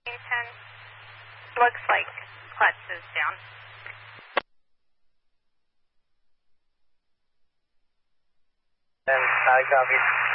Looks like clutch is down. And I copy.